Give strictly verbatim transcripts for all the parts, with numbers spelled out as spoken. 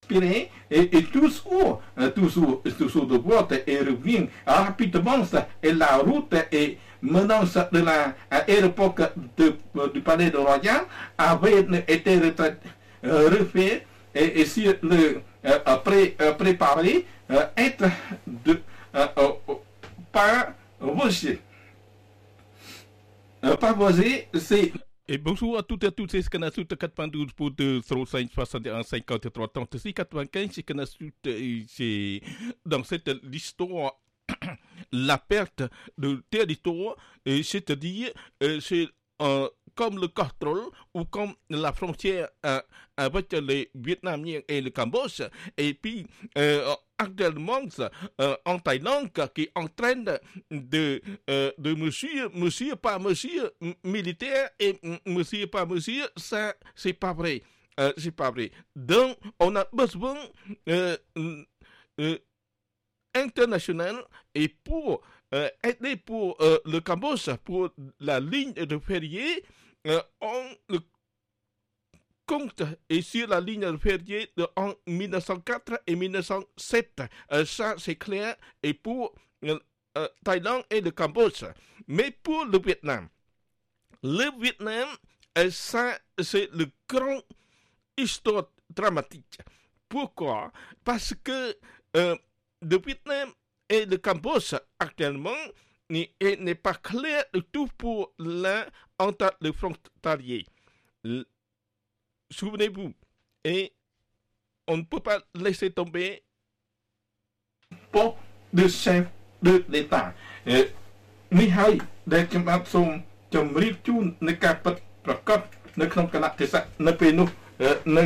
Et, et tous haut, tous haut, tous haut de vote et revient rapidement et la route est menant de la à l'époque du palais de Royal avait été refait et, et sur le euh, pré, euh, préparé euh, être de euh, euh, par voici euh, par voici c'est. Et bonjour à toutes et à tous, c'est ce qu'on a sous quatre-vingt-douze pour deux zéro cinq soixante et un cinquante-trois trente-six quatre-vingt-quinze, c'est qu'on a sous c'est dans cette histoire la perte de territoire, c'est-à-dire c'est euh, comme le contrôle ou comme la frontière euh, avec les Vietnamiens et le Cambodge, et puis euh, actuellement euh, en Thaïlande qui entraîne de, euh, de monsieur, monsieur par monsieur militaire et monsieur par monsieur, ça c'est pas vrai. Euh, c'est pas vrai. Donc on a besoin euh, euh, international et pour euh, aider pour euh, le Cambodge, pour la ligne de ferrier, euh, on le compte et sur la ligne de ferrier de en mille neuf cent quatre et mille neuf cent sept. Euh, ça, c'est clair. Et pour euh, euh, Thaïlande et le Cambodge. Mais pour le Vietnam, le Vietnam, euh, ça, c'est le grand histoire dramatique. Pourquoi? Parce que euh, le Vietnam et le Cambodge actuellement n'est pas clair du tout pour l'un entre les frontaliers. Souvenez-vous, et on ne peut pas laisser tomber pour le chef de l'État. Ni haiដែលខ្ញុំបាទសូមជម្រាបជូននៅការពិតប្រកបនៅក្នុងគណៈទេសៈនៅពេលនោះនៅ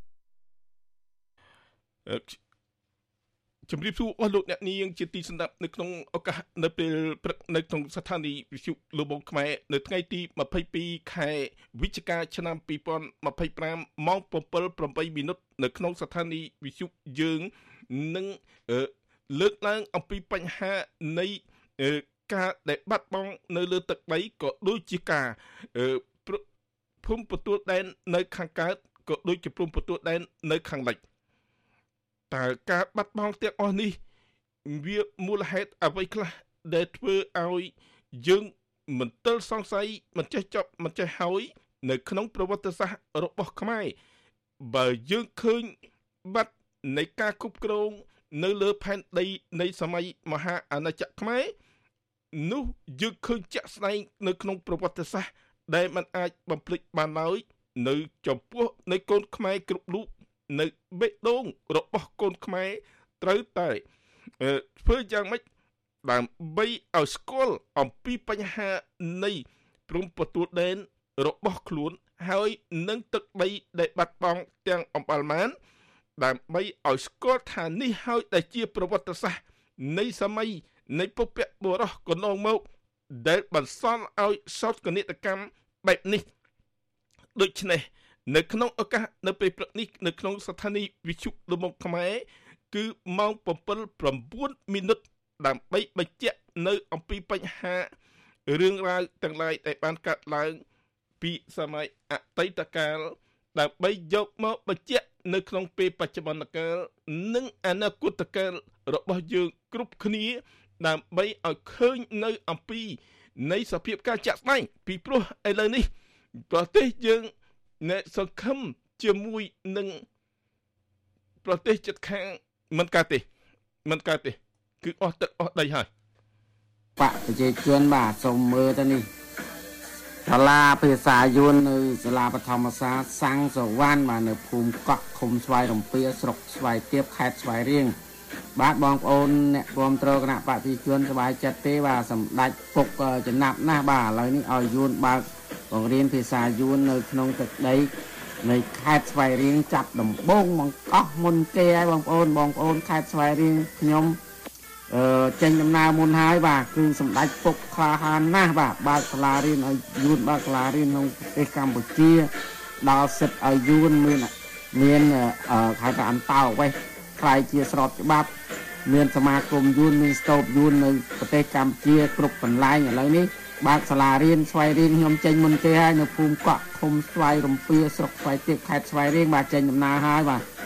ជំរាបសួរអស់លោកអ្នកនាងជាទីស្ដាប់នៅក្នុងឱកាសនៅពេលព្រឹកនៅក្នុងស្ថានីយ៍វិទ្យុលបងខ្មែរនៅថ្ងៃទីម្ភៃពីរខែវិច្ឆិកាឆ្នាំពីរពាន់ម្ភៃប្រាំម៉ោងbảyមីនិតនៅក្នុងស្ថានីយ៍វិទ្យុយើងនឹងលើកឡើងអំពីបញ្ហានៃការដែលបាត់បង់នៅលើទឹកដីក៏ដូចជាការភូមិទទួលដែននៅខាងកើតក៏ដូចជាភូមិទទួលដែននៅខាងលិចតើការបាត់បង់ទាំងអស់នេះវាមូលហេតុអ្វីខ្លះដែលធ្វើឲ្យយើងមិនទាល់សង្ស័យមិនចេះចប់មិនចេះហើយនៅក្នុងប្រវត្តិសាស្ត្ររបស់ខ្មែរបើយើងឃើញបាត់នៃការគ្រប់គ្រងនៅលើផែនដីនៃសម័យមហាអាណាចក្រខ្មែរនោះយើងឃើញជាក់ស្ដែងនៅក្នុងប្រវត្តិសាស្ត្រដែលมันអាចបំភ្លេចបានឡើយនៅចំពោះនៃកូនខ្មែរគ្រប់រូបនៅបេះដូងរបស់កូនខ្មែរត្រូវតែធ្វើយ៉ាងម៉េចដើម្បីឲ្យស្គាល់អំពីបញ្ហានៃព្រំប្រទល់ដែនរបស់ខ្លួនហើយនឹងទឹកដីដែលបាត់បង់ទាំងអំបល់ម៉ានដើម្បីឲ្យស្គាល់ថានេះហើយដែលជាប្រវត្តិសាស្ត្រនៃសម័យនៃពុព្វបុរសកន្លងមកដែលបន្សល់ឲ្យសោកនាដកម្មបែបនេះដូច្នេះនៅក្នុងឱកាសនៅពេលព្រឹកនេះនៅក្នុងស្ថានីយ៍វិទ្យុលំងខ្មែរគឺម៉ោងbảyមីនិតដើម្បីបញ្ជាក់នៅអំពីបញ្ហារឿងរ៉ាវទាំងឡាយដែលបានកើតឡើងពីសម័យអតីតកាលដើម្បីយកមកបញ្ជាក់នៅក្នុងពេលបច្ចុប្បន្នកាលនិងអនាគតកាលរបស់យើងគ្រប់គ្នាដើម្បីឲ្យឃើញនៅអំពីនៃសភាពការចាក់ស្ដែងពីព្រោះឥឡូវនេះប្រទេសយើងអ្នកសង្ឃឹមជាមួយនឹងប្រទេសជិតខាងមិនកើតទេមិនកើតទេគឺអស់ទឹកអស់ដីហើយបកប្រជាជនបាទសូមមើលទៅនេះសាលាភាសាយួននៅសាលាបឋមសាស្ត្រសាំងសវណ្ណបាទនៅភូមិកក់ឃុំស្វាយរំពាស្រុកស្វាយទៀបខេត្តស្វាយរៀងបាទបងប្អូនអ្នកគាំទ្រគណៈបព្វជិជនសប្បាយចិត្តទេបាទសម្ដេចពុកចំណាប់ណាស់បាទឥឡូវនេះឲ្យយួនបើកបង្រៀនភាសាយួននៅក្នុងទឹកដីនៃខេត្តស្វាយរៀងចាប់ដំបងមកអស់មុនគេហើយបងប្អូនបងប្អូនខេត្តស្វាយរៀងខ្ញុំអឺចេញដំណើរមុនហើយបាទគឺសម្ដេចពុកក្លាហានណាស់បាទបើកសាលារៀនឲ្យយួនបើកសាលារៀនក្នុងប្រទេសកម្ពុជាដល់សិទ្ធិឲ្យយួនមានមានអឺហៅថាអន្តោវេសខ្លាយជាស្របច្បាប់មានសមាគមយួនមានស្ទូបយួននៅប្រទេសកម្ពុជាគ្រប់កន្លែងឥឡូវនេះបើកសាលារៀនស្វាយរៀងខ្ញុំចេញមុនគេហើយនៅភូមិកក់ឃុំស្វាយរំពាស្រុកស្វាយទៀបខេត្តស្វាយរៀងបាទចេញដំណើរហើយបាទ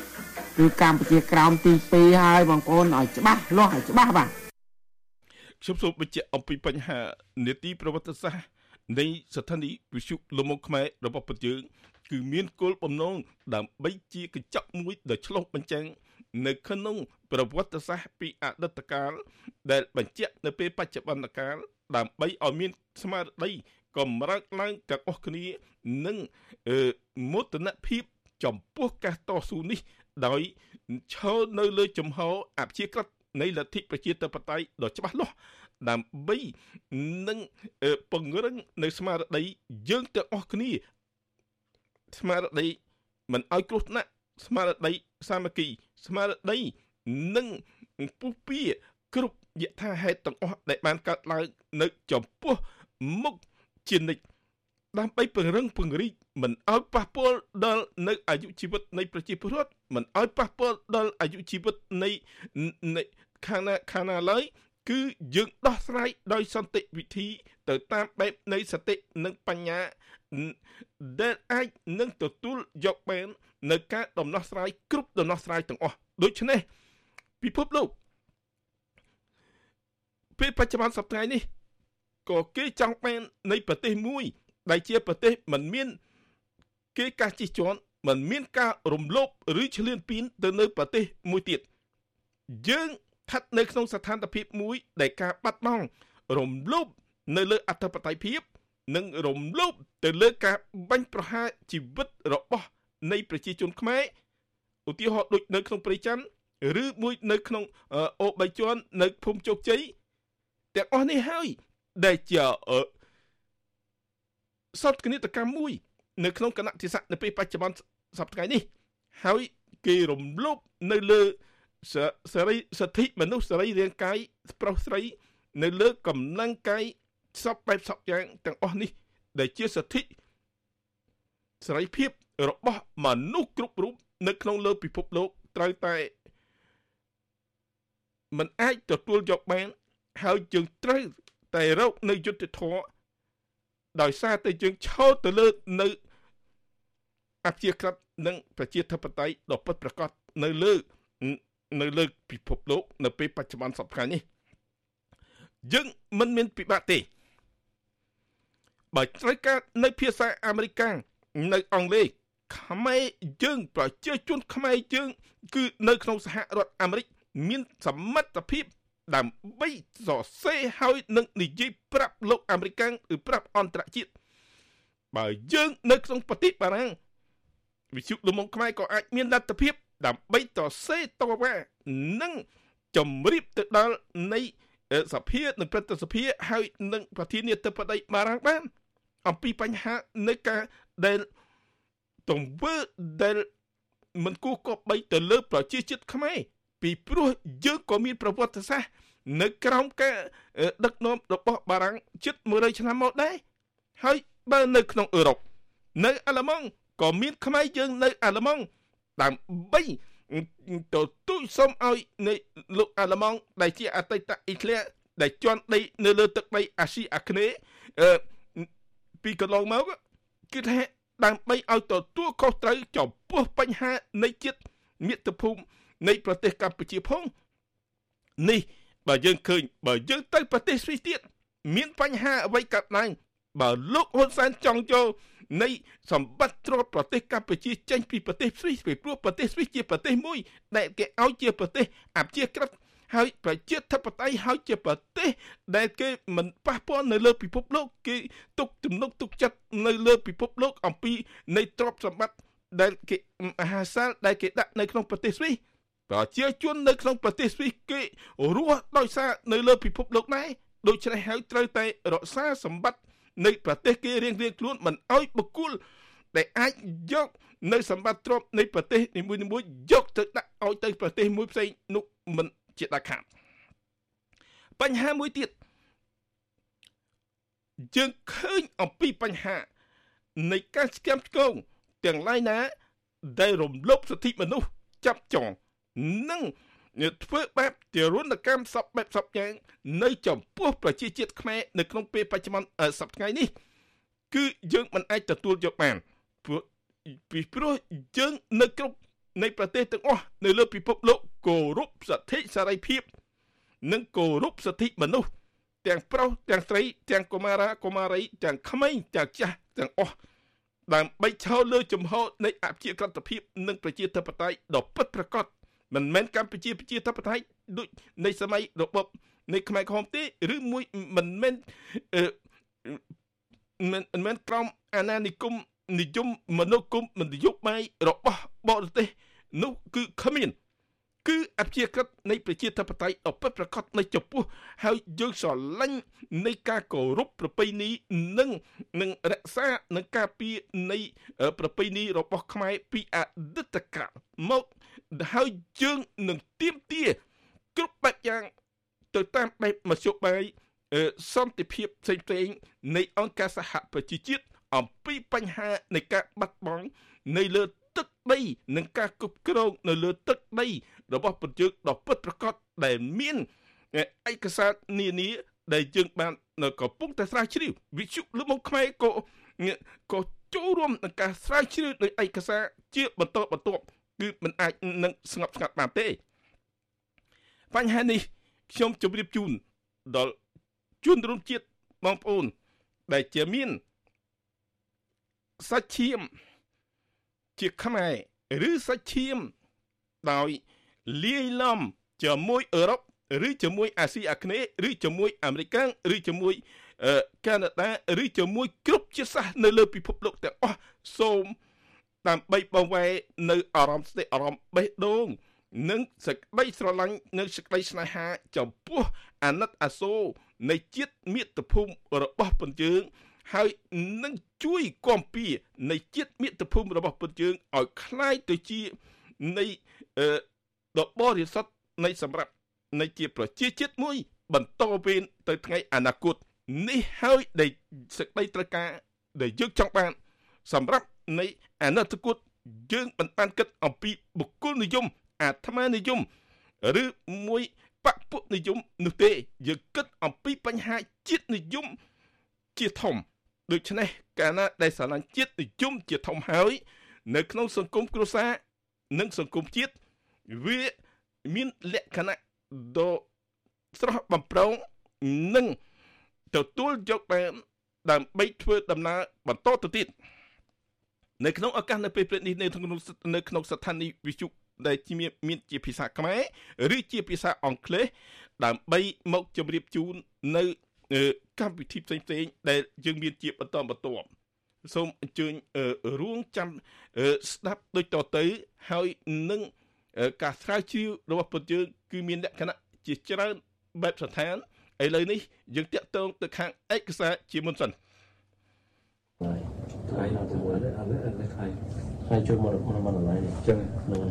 គឺកម្ពុជាក្រោមទីពីរហើយបងប្អូនឲ្យច្បាស់លាស់ឲ្យច្បាស់បាទខ្ញុំសូមបញ្ជាក់អំពីបញ្ហានីតិប្រវត្តិសាស្ត្រនៃស្ថានីយវិទ្យុលំមុខខ្មែររបស់ប្រទេសយើងគឺមានគោលបំណងដើម្បីជាកញ្ចក់មួយដែលឆ្លុះបញ្ចាំងនៅក្នុងប្រវត្តិសាស្ត្រពីអតីតកាលដែលបញ្ជាក់នៅពេលបច្ចុប្បន្នកាលដើម្បីឲ្យមានស្មារតីកម្រើកឡើងទាំងអស់គ្នានិងមោទនភាពចំពោះការតស៊ូនេះដោយឈរនៅលើជំហរអព្យាក្រឹតនៃលទ្ធិប្រជាធិបតេយ្យដ៏ច្បាស់លាស់ដើម្បីនឹងពង្រឹងនៅស្មារតីយើងទាំងអស់គ្នាស្មារតីមិនឲ្យគ្រោះថ្នាក់ស្មារតីសាមគ្គីស្មារតីនិងពុះពៀគ្រប់យថាហេតុទាំងអស់ដែលបានកើតឡើងនៅចំពោះមុខជានិច្ចដើម្បីពង្រឹងពង្រីកមិនឲ្យប៉ះពាល់ដល់នៅអាយុជីវិតនៃប្រជាពលរដ្ឋមិនឲ្យប៉ះពាល់ដល់អាយុជីវិតនៃខាងណាខាងណាឡើយគឺយើងដោះស្រាយដោយសន្តិវិធីទៅតាមបែបនៃសតិនិងបញ្ញាដែលអាចនឹងទទួលយកបាននៅការដំណោះស្រាយគ្រប់ដំណោះស្រាយទាំងអស់ដូច្នេះពិភពលោកពេលបច្ចុប្បន្នសប្តាហ៍នេះក៏គេចង់បាននៃប្រទេសមួយដែលជាប្រទេសមិនមានគេការជិះជាន់មិនមានការរំលោភឬឈ្លានពានទៅនៅប្រទេសមួយទៀតយើងស្ថិតនៅក្នុងស្ថានភាពមួយដែលការបាត់បង់រំលោភនៅលើអធិបតេយ្យភាពនិងរំលោភទៅលើការបាញ់ប្រហារជីវិតរបស់នៃប្រជាជនខ្មែរឧទាហរណ៍ដូចនៅក្នុងព្រៃច័ន្ទឬមួយនៅក្នុងអូបីជាន់នៅភូមិជោគជ័យទាំងអស់នេះហើយដែលជាសត្វគណិតកម្មមួយនៅក្នុងគណៈទិសៈនៅពេលបច្ចុប្បន្នសប្តាហ៍នេះហើយគេរំលោភនៅលើសេរីសិទ្ធិមនុស្សសេរីរាងកាយប្រុសស្រីនៅលើកម្លាំងកាយសពបែបសពយ៉ាងទាំងអស់នេះដែលជាសិទ្ធិសេរីភាពរបស់មនុស្សគ្រប់រូបនៅក្នុងលើពិភពលោកត្រូវតែមិនអាចទទួលយកបានហើយយើងត្រូវតែរកនៅយុត្តិធម៌ដោយសារតែយើងឈរទៅលើនៅអព្យាក្រឹតនិងប្រជាធិបតេយ្យដ៏ពិតប្រាកដនៅលើនៅលើពិភពលោកនៅពេលបច្ចុប្បន្នសប្តាហ៍នេះយើងមិនមានពិបាកទេបើត្រូវការនៅភាសាអាមេរិកនៅអង់គ្លេសខ្មែរយើងប្រជាជនខ្មែរយើងគឺនៅក្នុងសហរដ្ឋអាមេរិកមានសមត្ថភាពដើម្បីសរសេរហើយនឹងនិយាយប្រាប់លោកអាមេរិកឬប្រាប់អន្តរជាតិបើយើងនៅក្នុងប្រទេសបារាំងវិទ្យុលំមុខខ្មែរក៏អាចមានលទ្ធភាពដើម្បីសរសេរតវ៉ានិងជំរាបទៅដល់នៃសភានិងព្រឹទ្ធសភាហើយនឹងប្រធានាធិបតីបារាំងបានអំពីបញ្ហានៃការដែលទង្វើដែលមិនគួរគប្បីទៅលើប្រជាជាតិខ្មែរពីព្រោះយើងក៏មានប្រវត្តិសាស្ត្រនៅក្រោមការដឹកនាំរបស់បារាំងជិតមួយរយឆ្នាំមកដែរហើយបើនៅក្នុងអឺរ៉ុបនៅអាល្លឺម៉ង់ក៏មានខ្មែរយើងនៅអាល្លឺម៉ង់ដើម្បីទៅទូចសុំឲ្យនៃលោកអាល្លឺម៉ង់ដែលជាអតីតអ៊ីតាលីដែលជន់ដីនៅលើទឹកដីអាស៊ីអាគ្នេយ៍អឺពីកន្លងមកគឺថាដើម្បីឲ្យទទួលខុសត្រូវចំពោះបញ្ហានៃជាតិមាតុភូមិនៃប្រទេសកម្ពុជាផងនេះបើយើងឃើញបើយើងទៅប្រទេសស្វីសទៀតមានបញ្ហាអ្វីកើតឡើងបើលោកហ៊ុនសែនចង់យកនៃសម្បត្តិទ្រព្យប្រទេសកម្ពុជាចេញពីប្រទេសស្វីសពីព្រោះប្រទេសស្វីសជាប្រទេសមួយដែលគេឲ្យជាប្រទេសអព្យាក្រឹតហើយប្រជាធិបតេយ្យហើយជាប្រទេសដែលគេមិនប៉ះពាល់នៅលើពិភពលោកគេទុកទំនុកទុកចិត្តនៅលើពិភពលោកអំពីនៃទ្រព្យសម្បត្តិដែលគេមហាសាលដែលគេដាក់នៅក្នុងប្រទេសស្វីសប្រជាជននៅក្នុងប្រទេសស្វីសគេរស់ដោយសារនៅលើពិភពលោកដែរដូច្នេះហើយត្រូវតែរក្សាសម្បត្តិនៃប្រទេសគេរៀងៗខ្លួនមិនឲ្យបុគ្គលដែលអាចយកនៅសម្បត្តិទ្រព្យនៃប្រទេសនីមួយៗយកទៅដាក់ឲ្យទៅប្រទេសមួយផ្សេងនោះមិនជាដាច់ខាតបញ្ហាមួយទៀតយើងឃើញអំពីបញ្ហានៃការស្គាំឆ្គងទាំងឡាយណាដែលរំលោភសិទ្ធិមនុស្សចាប់ចងនិងធ្វើបែបទារុណកម្មសពបែបសពយ៉ាងនៅចំពោះប្រជាជាតិខ្មែរនៅក្នុងពេលបច្ចុប្បន្នសប្តាហ៍ថ្ងៃនេះគឺយើងមិនអាចទទួលយកបានព្រោះពីព្រោះយើងនៅគ្រប់នៃប្រទេសទាំងអស់នៅលើពិភពលោកគោរពសិទ្ធិសេរីភាពនិងគោរពសិទ្ធិមនុស្សទាំងប្រុសទាំងស្រីទាំងកុមារាកុមារីទាំងក្មេងទាំងចាស់ទាំងអស់ដើម្បីឈរលើជំហរនៃអព្យាក្រឹតភាពនិងប្រជាធិបតេយ្យដ៏ពិតប្រាកដមិនមែនកម្ពុជាប្រជាធិបតេយ្យដូចនៃសម័យរបបនៃខ្មែរក្រហមទេឬមួយមិនមែនអឺមិនមែនក្រមអាណានិគមនិយមមនោគមនយោបាយរបស់បរទេសនោះគឺគ្មានគឺអព្យាក្រឹតនៃប្រជាធិបតេយ្យដ៏ពិតប្រាកដនៃចំពោះហើយយើងស្រឡាញ់នៃការគោរពប្រពៃណីនិងនឹងរក្សានិងការពារនៃប្រពៃណីរបស់ខ្មែរពីអតីតកាលមកហើយយើងនឹងទាមទារគ្រប់បែបយ៉ាងទៅតាមបែបមធ្យោបាយសន្តិភាពផ្សេងៗនៃអង្គការសហប្រជាជាតិអំពីបញ្ហានៃការបាត់បង់នៃលើទឹកដីនិងការគ្រប់គ្រងនៅលើទឹកដីរបស់ប្រទេសដ៏ពិតប្រាកដដែលមានឯកសារនានាដែលយើងបាននៅកំពុងតែស្រាវជ្រាវវិទ្យុលើមកខ្មែរក៏ក៏ចូលរួមក្នុងការស្រាវជ្រាវដោយឯកសារជាបន្តបន្ទាប់គឺមិនអាចនឹងស្ងប់ស្ងាត់បានទេបញ្ហានេះខ្ញុំជម្រាបជូនដល់ជនរួមជាតិបងប្អូនដែលជាមានសាច់ឈាមជាខ្មែរឬសាច់ឈាមដោយលាយឡំជាមួយអឺរ៉ុបឬជាមួយអាស៊ីអាគ្នេយ៍ឬជាមួយអាមេរិកឬជាមួយកាណាដាឬជាមួយគ្រប់ជាតិសាសន៍នៅលើពិភពលោកទាំងអស់សូមដើម្បីបង្វែរនៅអារម្មណ៍ស្ទេអារម្មណ៍បេះដូងនិងសេចក្តីស្រឡាញ់និងសេចក្តីស្នេហាចំពោះអាណិតអាសូរនៃជាតិមាតុភូមិរបស់ពន្យើង ហើយនឹងជួយគាំពៀនៃជាតិមាតុភូមិរបស់ពន្យើងឲ្យคล้ายទៅជានៃអឺដ៏បរិសុទ្ធនៃសម្រាប់នៃជាប្រជាជាតិមួយបន្តវេនទៅថ្ងៃអនាគតនេះហើយដែលសេចក្តីត្រូវការដែលយើងចង់បានសម្រាប់នៃអនាគតយើងមិនបានគិតអំពីបុគ្គលនិយមអាត្មានិយមឬមួយបពុនិយមនោះទេយើងគិតអំពីបញ្ហាជាតិនិយមជាធំដូច្នេះកាលណាដែលស្រឡាញ់ជាតិនិយមជាធំហើយនៅក្នុងសង្គមគ្រួសារនិងសង្គមជាតិវាមានលក្ខណៈដ៏ស្រស់បំព្រងនិងទទួលយកបានដើម្បីធ្វើដំណើរបន្តទៅទៀតនៅក្នុងឱកាសនៅពេលព្រឹកនេះនៅក្នុងនៅក្នុងស្ថានីយ៍វិទ្យុដែលមានជាភាសាខ្មែរឬជាភាសាអង់គ្លេសដើម្បីមកជម្រាបជូននៅកម្មវិធីផ្សេងៗដែលយើងមានជាបន្តបន្ទាប់សូមអញ្ជើញរួងចាំស្ដាប់ដូចតទៅហើយនឹងការស្រាវជ្រាវរបស់ពលយើងគឺមានលក្ខណៈជាច្រើនបែបស្ថានឥឡូវនេះយើងតាក់ទងទៅខាងឯកសារជាមុនសិនថ្ងៃណាមួយឥឡូវឥឡូវថ្ងៃថ្ងៃចូលមកមកមកឡើយនេះចឹងហ្នឹង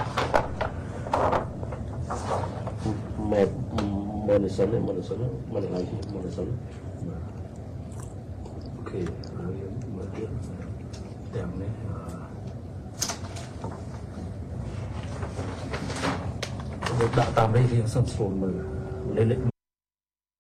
មកមកនិសិនមកនិសិនមកឡើយមកនិសិនអូខេហើយមកទៀតទាំងនេះដាក់តាមនេះរៀងសំស្រួលមើលលេខ